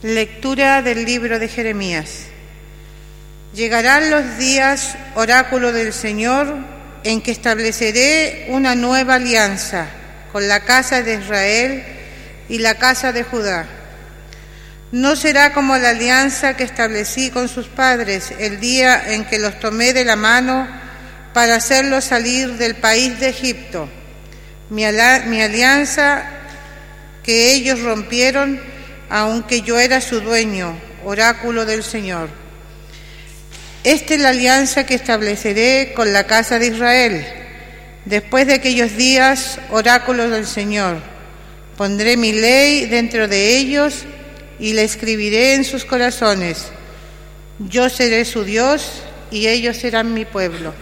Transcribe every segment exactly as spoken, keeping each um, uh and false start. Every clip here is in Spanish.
Lectura del libro de Jeremías. Llegarán los días, oráculo del Señor, en que estableceré una nueva alianza con la casa de Israel y la casa de Judá. No será como la alianza que establecí con sus padres el día en que los tomé de la mano para hacerlos salir del país de Egipto. Mi, ala- mi alianza que ellos rompieron, aunque yo era su dueño, oráculo del Señor. Esta es la alianza que estableceré con la casa de Israel. Después de aquellos días, oráculo del Señor, pondré mi ley dentro de ellos y la escribiré en sus corazones. Yo seré su Dios y ellos serán mi pueblo.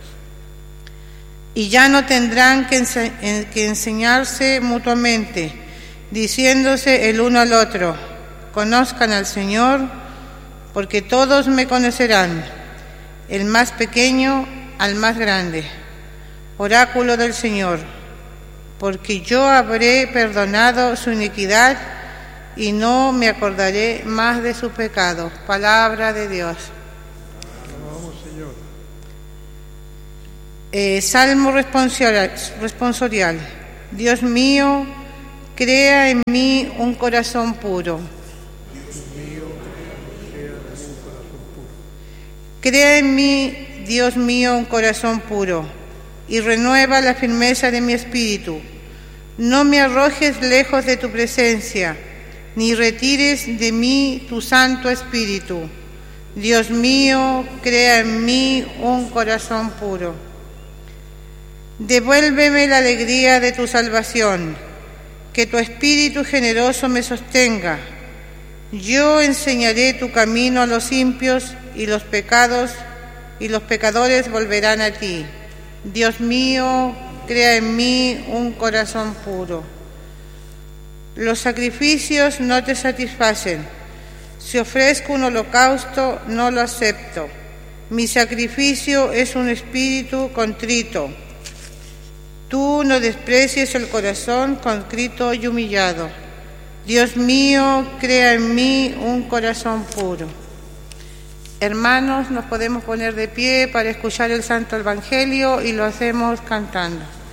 Y ya no tendrán que, ense- que enseñarse mutuamente, diciéndose el uno al otro: conozcan al Señor, porque todos me conocerán, el más pequeño al más grande. Oráculo del Señor, porque yo habré perdonado su iniquidad y no me acordaré más de sus pecados. Palabra de Dios. Alabamos, Señor. Eh, Salmo responsorial, responsorial. Dios mío, crea en mí un corazón puro. Crea en mí, Dios mío, un corazón puro, y renueva la firmeza de mi espíritu. No me arrojes lejos de tu presencia, ni retires de mí tu Santo Espíritu. Dios mío, crea en mí un corazón puro. Devuélveme la alegría de tu salvación, que tu Espíritu generoso me sostenga. Yo enseñaré tu camino a los impios, y los pecados y los pecadores volverán a ti. Dios mío, crea en mí un corazón puro. Los sacrificios no te satisfacen. Si ofrezco un holocausto, no lo acepto. Mi sacrificio es un espíritu contrito. Tú no desprecies el corazón contrito y humillado. Dios mío, crea en mí un corazón puro. Hermanos, nos podemos poner de pie para escuchar el Santo Evangelio y lo hacemos cantando.